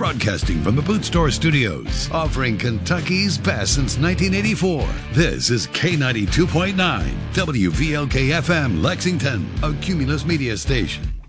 Broadcasting from the Boot Store Studios, offering Kentucky's best since 1984. This is K92.9, WVLK-FM, Lexington, a Cumulus Media station.